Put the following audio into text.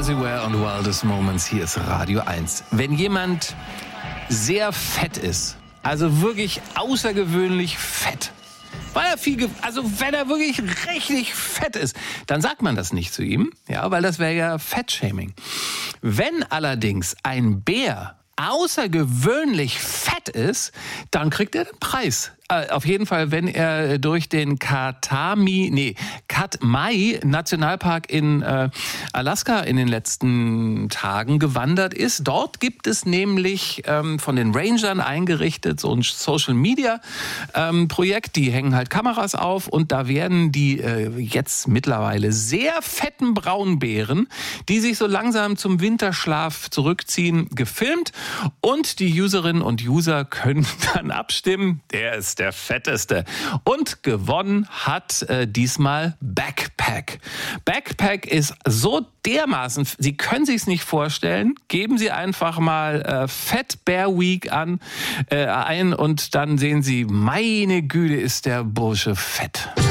Jessie Ware und Wildest Moments, hier ist Radio 1. Wenn jemand sehr fett ist, also wirklich außergewöhnlich fett, wenn er wirklich richtig fett ist, dann sagt man das nicht zu ihm, ja, weil das wäre ja Fettshaming. Wenn allerdings ein Bär außergewöhnlich fett ist, dann kriegt er den Preis. Auf jeden Fall, wenn er durch den Katmai Nationalpark in Alaska in den letzten Tagen gewandert ist. Dort gibt es nämlich von den Rangern eingerichtet so ein Social-Media-Projekt. Die hängen halt Kameras auf und da werden die jetzt mittlerweile sehr fetten Braunbären, die sich so langsam zum Winterschlaf zurückziehen, gefilmt. Und die Userinnen und User können dann abstimmen. Der ist der fetteste. Und gewonnen hat diesmal Backpack. Backpack ist so dermaßen, Sie können sich's nicht vorstellen. Geben Sie einfach mal Fat Bear Week ein und dann sehen Sie, meine Güte, ist der Bursche fett.